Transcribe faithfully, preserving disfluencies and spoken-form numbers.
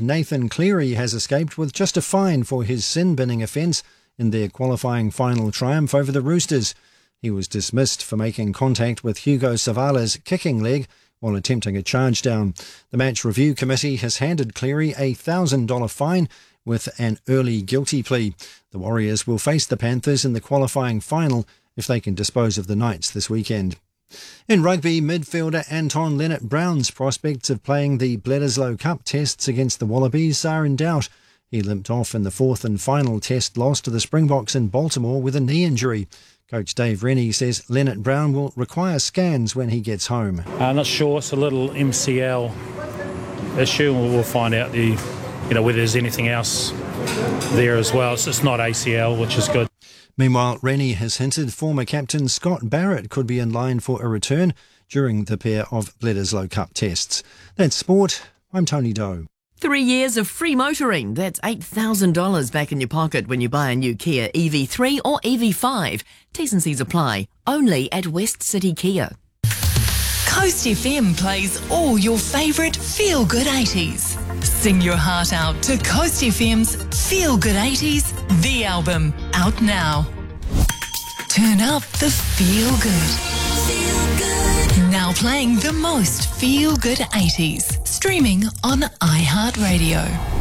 Catholic Nathan Cleary has escaped with just a fine for his sin-binning offence in their qualifying final triumph over the Roosters. He was dismissed for making contact with Hugo Savala's kicking leg while attempting a charge down. The match review committee has handed Cleary a one thousand dollars fine with an early guilty plea. The Warriors will face the Panthers in the qualifying final if they can dispose of the Knights this weekend. In rugby, midfielder Anton Lienert-Brown's prospects of playing the Bledisloe Cup tests against the Wallabies are in doubt. He limped off in the fourth and final test loss to the Springboks in Baltimore with a knee injury. Coach Dave Rennie says Lienert-Brown will require scans when he gets home. I'm not sure. It's a little M C L issue. We'll find out the, you know, whether there's anything else there as well. It's just not A C L, which is good. Meanwhile, Rennie has hinted former captain Scott Barrett could be in line for a return during the pair of Bledisloe Cup tests. That's sport. I'm Tony Doe. Three years of free motoring. That's eight thousand dollars back in your pocket when you buy a new Kia E V three or E V five. T's and C's apply. Only at West City Kia. Coast F M plays all your favourite feel-good eighties. Sing your heart out to Coast F M's Feel Good eighties, the album, out now. Turn up the feel good. Feel good. Now playing the most feel good eighties. Streaming on iHeartRadio.